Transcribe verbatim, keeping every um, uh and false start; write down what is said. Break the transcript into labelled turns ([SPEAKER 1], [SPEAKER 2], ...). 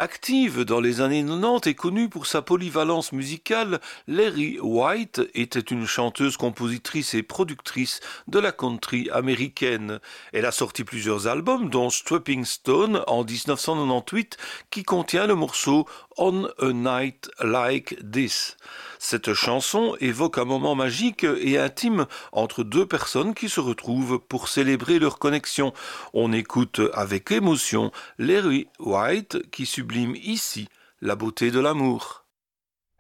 [SPEAKER 1] Active dans les années quatre-vingt-dix et connue pour sa polyvalence musicale, Larry White était une chanteuse, compositrice et productrice de la country américaine. Elle a sorti plusieurs albums, dont Strapping Stone en dix-neuf cent quatre-vingt-dix-huit, qui contient le morceau On a Night Like This. Cette chanson évoque un moment magique et intime entre deux personnes qui se retrouvent pour célébrer leur connexion. On écoute avec émotion Larry White qui sublime ici la beauté de l'amour.